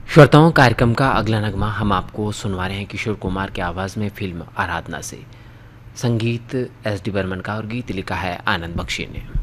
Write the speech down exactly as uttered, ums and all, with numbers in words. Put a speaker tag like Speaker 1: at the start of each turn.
Speaker 1: श्रोताओं, कार्यक्रम का अगला नगमा हम आपको सुनवा रहे हैं किशोर कुमार की आवाज़ में फिल्म आराधना से। संगीत एस डी बर्मन का और गीत लिखा है आनंद बख्शी ने।